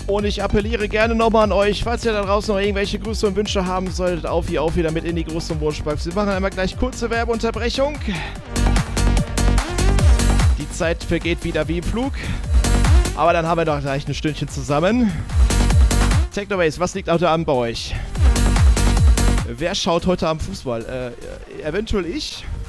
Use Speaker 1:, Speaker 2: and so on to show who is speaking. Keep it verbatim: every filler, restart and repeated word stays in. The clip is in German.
Speaker 1: Und ich appelliere gerne nochmal an euch, falls ihr da draußen noch irgendwelche Grüße und Wünsche haben solltet, auf wie auf wieder mit in die Groß- und Wurstbox. Wir machen einmal gleich kurze Werbeunterbrechung. Die Zeit vergeht wieder wie im Flug. Aber dann haben wir doch gleich ein Stündchen zusammen. Technobase, was liegt heute Abend bei euch? Wer schaut heute Abend Fußball? Äh, eventuell ich.